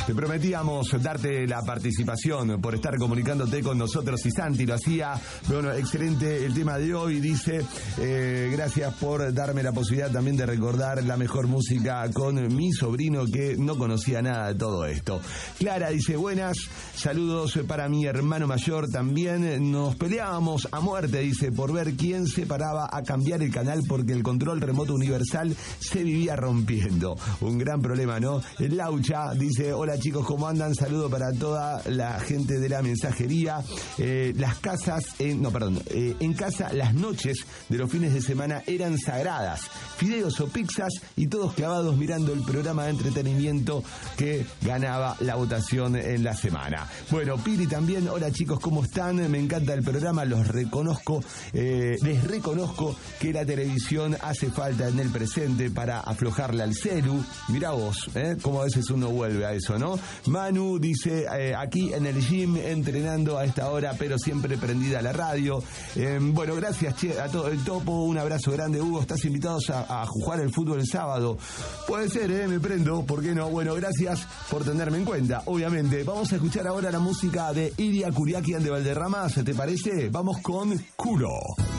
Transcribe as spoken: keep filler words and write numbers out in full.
Te prometíamos darte la participación por estar comunicándote con nosotros y Santi lo hacía. Bueno, excelente el tema de hoy. Dice, eh, gracias por darme la posibilidad también de recordar la mejor música con mi sobrino que no conocía nada de todo esto. Clara dice, buenas, saludos para mi hermano mayor también. Nos peleábamos a muerte, dice, por ver quién se paraba a cambiar el canal porque el control remoto universal se vivía rompiendo. Un gran problema, ¿no? El Laucha dice, hola chicos, ¿cómo andan? Saludo para toda la gente de la mensajería. Eh, las casas, eh, no, perdón, eh, en casa las noches de los fines de semana eran sagradas. Fideos o pizzas y todos clavados mirando el programa de entretenimiento que ganaba la votación en la semana. Bueno, Piri también, hola chicos, ¿cómo están? Me encanta el programa, los reconozco, eh, les reconozco que la televisión hace falta en el presente para aflojarle al celu. Mirá vos, ¿eh? Como a veces uno vuelve a eso, ¿no? Manu dice, eh, aquí en el gym entrenando a esta hora, pero siempre prendida a la radio. Eh, bueno, gracias che, a todo el topo, un abrazo grande, Hugo, estás invitados a, a jugar el fútbol el sábado. Puede ser, ¿eh? Me prendo, ¿por qué no? Bueno, gracias por tenerme en cuenta, obviamente. Vamos a escuchar ahora la música de Iria Kuriakian de Valderrama, ¿se te parece? Vamos con Culo.